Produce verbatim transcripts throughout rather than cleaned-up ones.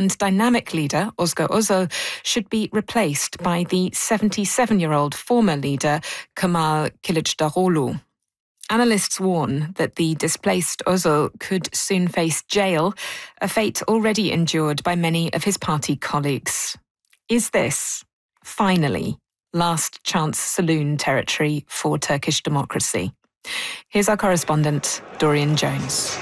and dynamic leader, Özgür Özel, should be replaced by the seventy-seven-year-old former leader, Kemal Kılıçdaroğlu. Analysts warn that the displaced Özel could soon face jail, a fate already endured by many of his party colleagues. Is this, finally, last chance saloon territory for Turkish democracy? Here's our correspondent, Dorian Jones.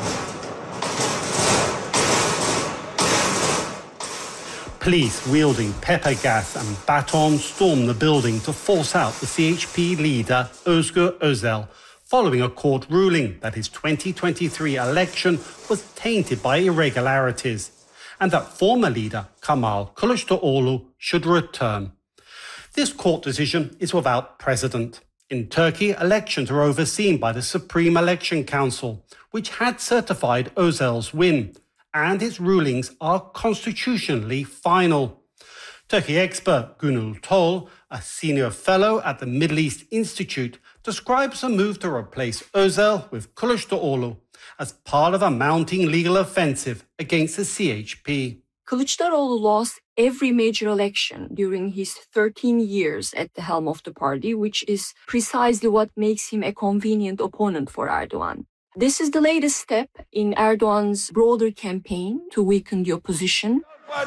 Police wielding pepper gas and batons stormed the building to force out the C H P leader Özgür Özel, following a court ruling that his twenty twenty-three election was tainted by irregularities, and that former leader Kemal Kılıçdaroğlu should return. This court decision is without precedent. In Turkey, elections are overseen by the Supreme Election Council, which had certified Özel's win, and its rulings are constitutionally final. Turkey expert Gönül Tol, a senior fellow at the Middle East Institute, describes a move to replace Özel with Kılıçdaroğlu as part of a mounting legal offensive against the C H P. Kılıçdaroğlu lost every major election during his thirteen years at the helm of the party, which is precisely what makes him a convenient opponent for Erdogan. This is the latest step in Erdogan's broader campaign to weaken the opposition.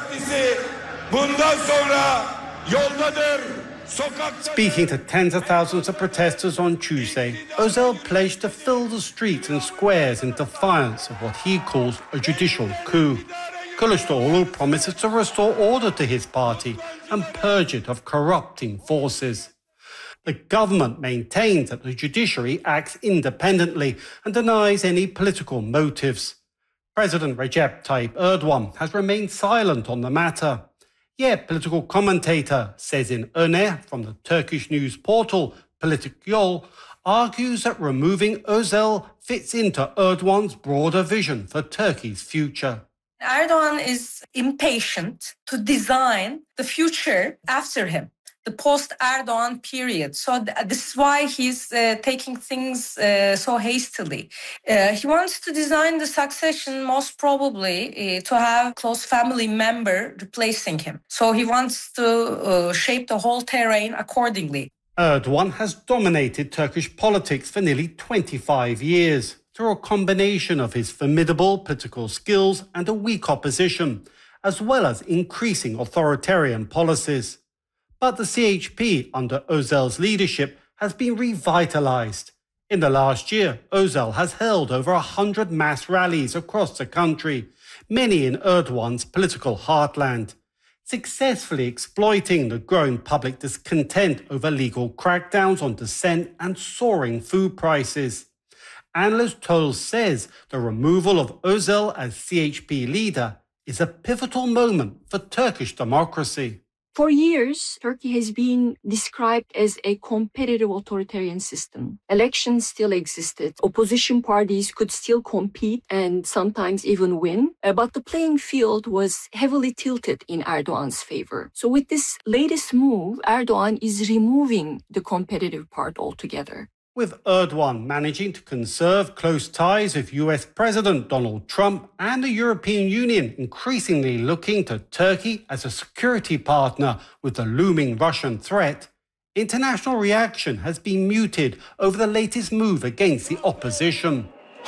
Speaking to tens of thousands of protesters on Tuesday, Özel pledged to fill the streets and squares in defiance of what he calls a judicial coup. Kılıçdaroğlu promises to restore order to his party and purge it of corrupting forces. The government maintains that the judiciary acts independently and denies any political motives. President Recep Tayyip Erdogan has remained silent on the matter. Yet, political commentator Sezin Öner from the Turkish news portal Politik Yol argues that removing Özel fits into Erdogan's broader vision for Turkey's future. Erdogan is impatient to design the future after him, the post-Erdogan period. So th- this is why he's uh, taking things uh, so hastily. Uh, he wants to design the succession most probably uh, to have a close family member replacing him. So he wants to uh, shape the whole terrain accordingly. Erdogan has dominated Turkish politics for nearly twenty-five years through a combination of his formidable political skills and a weak opposition, as well as increasing authoritarian policies. But the C H P, under Özel's leadership, has been revitalized. In the last year, Özel has held over one hundred mass rallies across the country, many in Erdogan's political heartland, successfully exploiting the growing public discontent over legal crackdowns on dissent and soaring food prices. Analyst Tol says the removal of Özel as C H P leader is a pivotal moment for Turkish democracy. For years, Turkey has been described as a competitive authoritarian system. Elections still existed. Opposition parties could still compete and sometimes even win. Uh, but the playing field was heavily tilted in Erdogan's favor. So with this latest move, Erdogan is removing the competitive part altogether. With Erdogan managing to conserve close ties with U S President Donald Trump and the European Union increasingly looking to Turkey as a security partner with the looming Russian threat, international reaction has been muted over the latest move against the opposition.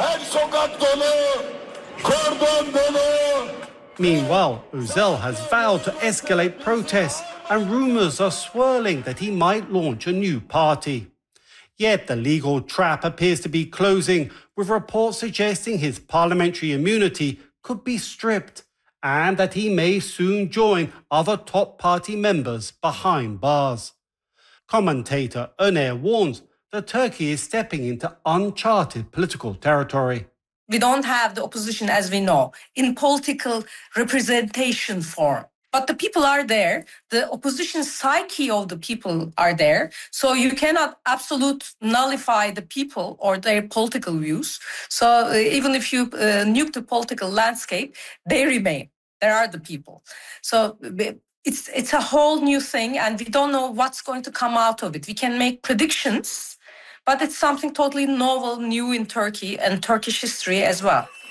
Meanwhile, Özel has vowed to escalate protests and rumours are swirling that he might launch a new party. Yet the legal trap appears to be closing, with reports suggesting his parliamentary immunity could be stripped and that he may soon join other top party members behind bars. Commentator Öner warns that Turkey is stepping into uncharted political territory. We don't have the opposition as we know in political representation form. But the people are there. The opposition psyche of the people are there. So you cannot absolute nullify the people or their political views. So uh, even if you uh, nuke the political landscape, they remain. There are the people. So it's it's a whole new thing, and we don't know what's going to come out of it. We can make predictions, but it's something totally novel, new in Turkey and Turkish history as well.